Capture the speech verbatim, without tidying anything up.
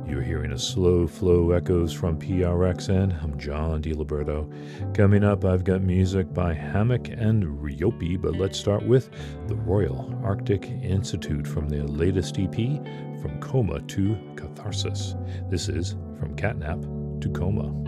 You're hearing a slow flow echoes from P R X N. I'm John DiLiberto. Coming up, I've got music by Hammock and Ryopi, but let's start with the Royal Arctic Institute from their latest E P, From Coma to Catharsis. This is From Catnap to Coma.